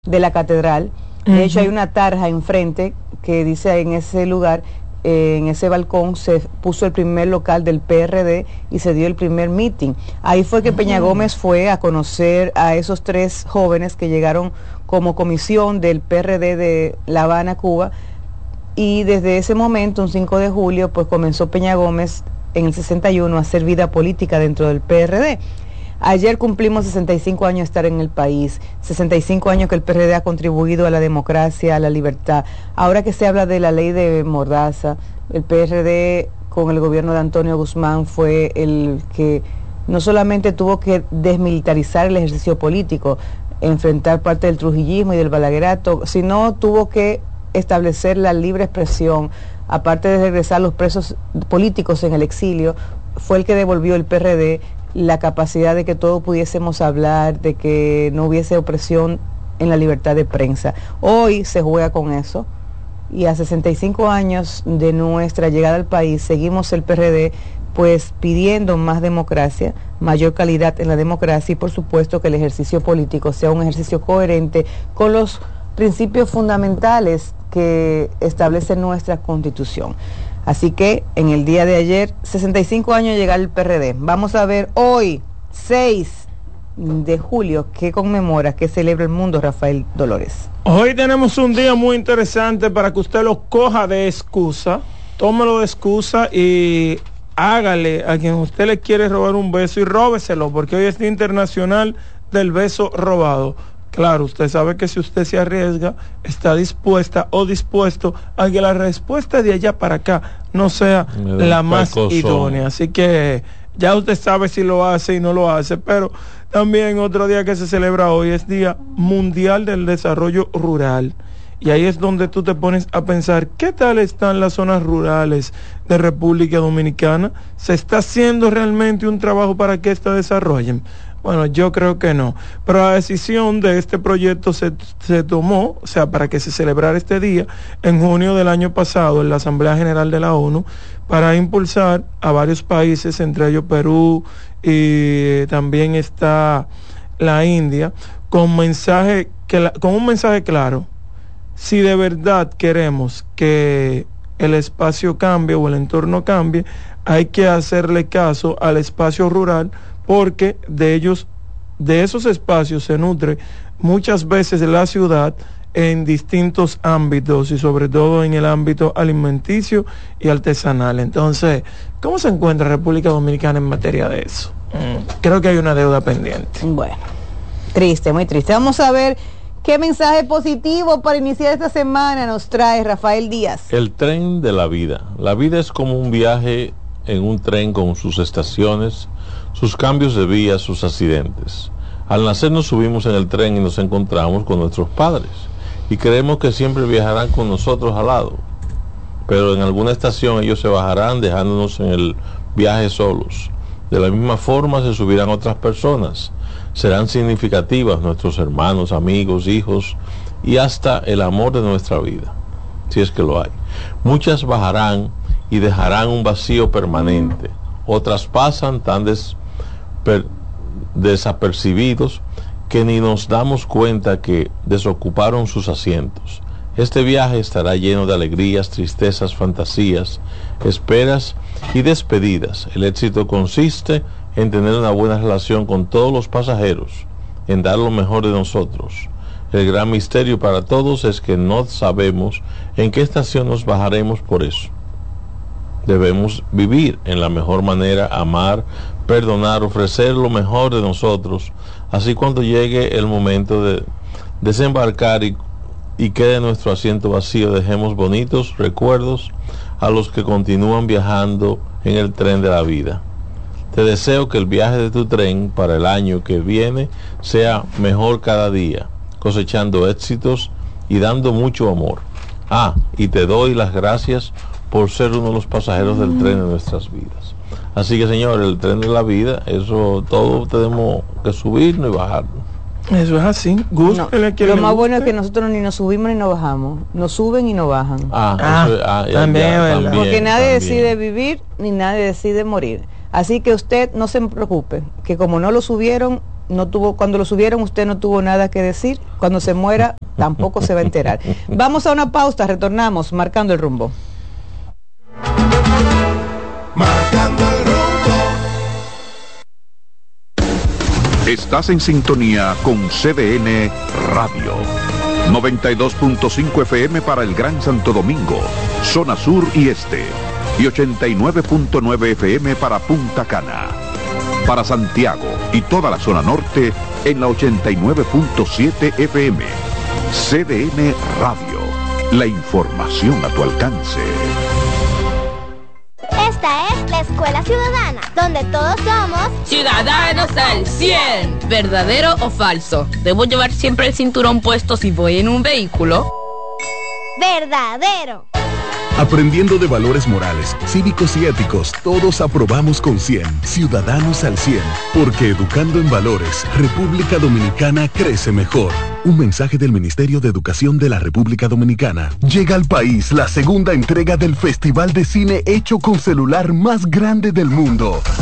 de la catedral. De hecho, hay una tarja enfrente que dice en ese lugar, en ese balcón, se puso el primer local del PRD y se dio el primer meeting. Ahí fue que Peña Gómez fue a conocer a esos 3 jóvenes que llegaron como comisión del PRD de La Habana, Cuba, y desde ese momento, un 5 de julio, pues comenzó Peña Gómez en el 61 a hacer vida política dentro del PRD. Ayer cumplimos 65 años de estar en el país, 65 años que el PRD ha contribuido a la democracia, a la libertad. Ahora que se habla de la ley de Mordaza, el PRD con el gobierno de Antonio Guzmán fue el que no solamente tuvo que desmilitarizar el ejercicio político, enfrentar parte del trujillismo y del balaguerato, sino tuvo que establecer la libre expresión, aparte de regresar los presos políticos en el exilio. Fue el que devolvió el PRD la capacidad de que todos pudiésemos hablar, de que no hubiese opresión en la libertad de prensa. Hoy se juega con eso, y a 65 años de nuestra llegada al país, seguimos el PRD pues pidiendo más democracia, mayor calidad en la democracia, y por supuesto que el ejercicio político sea un ejercicio coherente con los principios fundamentales que establece nuestra Constitución. Así que en el día de ayer, 65 años de llegar el PRD. Vamos a ver hoy, 6 de julio, qué conmemora, qué celebra el mundo, Rafael Dolores. Hoy tenemos un día muy interesante para que usted lo coja de excusa, tómelo de excusa y hágale a quien usted le quiere robar un beso y róbeselo, porque hoy es Día Internacional del Beso Robado. Claro, usted sabe que si usted se arriesga, está dispuesta o dispuesto a que la respuesta de allá para acá no sea la más idónea. Así que ya usted sabe si lo hace y no lo hace, pero también otro día que se celebra hoy es Día Mundial del Desarrollo Rural. Y ahí es donde tú te pones a pensar, ¿qué tal están las zonas rurales de República Dominicana? ¿Se está haciendo realmente un trabajo para que éstas desarrollen? Bueno, yo creo que no, pero la decisión de este proyecto se tomó, o sea, para que se celebrara este día en junio del año pasado en la Asamblea General de la ONU, para impulsar a varios países, entre ellos Perú, y también está la India, con un mensaje claro. Si de verdad queremos que el espacio cambie o el entorno cambie, hay que hacerle caso al espacio rural, porque de esos espacios se nutre muchas veces la ciudad en distintos ámbitos y sobre todo en el ámbito alimenticio y artesanal. Entonces, ¿cómo se encuentra República Dominicana en materia de eso? Creo que hay una deuda pendiente. Bueno, triste, muy triste. Vamos a ver qué mensaje positivo para iniciar esta semana nos trae Rafael Díaz. El tren de la vida. La vida es como un viaje en un tren con sus estaciones, sus cambios de vía, sus accidentes. Al nacer nos subimos en el tren y nos encontramos con nuestros padres y creemos que siempre viajarán con nosotros al lado, pero en alguna estación ellos se bajarán dejándonos en el viaje solos. De la misma forma se subirán otras personas, serán significativas nuestros hermanos, amigos, hijos y hasta el amor de nuestra vida, si es que lo hay. Muchas bajarán y dejarán un vacío permanente, otras pasan tan desapercibidos que ni nos damos cuenta que desocuparon sus asientos. Este viaje estará lleno de alegrías, tristezas, fantasías, esperas y despedidas. El éxito consiste en tener una buena relación con todos los pasajeros, en dar lo mejor de nosotros. El gran misterio para todos es que no sabemos en qué estación nos bajaremos. Por eso debemos vivir en la mejor manera, amar, perdonar, ofrecer lo mejor de nosotros. Así cuando llegue el momento de desembarcar y quede nuestro asiento vacío, dejemos bonitos recuerdos a los que continúan viajando en el tren de la vida. Te deseo que el viaje de tu tren para el año que viene sea mejor cada día, cosechando éxitos y dando mucho amor. Y te doy las gracias por ser uno de los pasajeros del tren de nuestras vidas. Así que, señor, el tren de la vida, eso todo tenemos que subirnos y bajarnos. Eso es así. No, lo más bueno es que nosotros ni nos subimos ni nos bajamos, nos suben y nos bajan. También, porque nadie decide vivir ni nadie decide morir. Así que usted no se preocupe, que como no lo subieron, cuando lo subieron usted no tuvo nada que decir, cuando se muera tampoco se va a enterar. Vamos a una pausa, retornamos, marcando el rumbo. Marcando el rumbo. Estás en sintonía con CDN Radio. 92.5 FM para el Gran Santo Domingo, zona sur y este. Y 89.9 FM para Punta Cana. Para Santiago y toda la zona norte en la 89.7 FM. CDN Radio. La información a tu alcance. Esta es la Escuela Ciudadana, donde todos somos ciudadanos al 100. ¿Verdadero o falso? ¿Debo llevar siempre el cinturón puesto si voy en un vehículo? verdadero. Aprendiendo de valores morales, cívicos y éticos, todos aprobamos con 100. Ciudadanos al 100. Porque educando en valores, República Dominicana crece mejor. Un mensaje del Ministerio de Educación de la República Dominicana. Llega al país la segunda entrega del Festival de Cine hecho con celular más grande del mundo.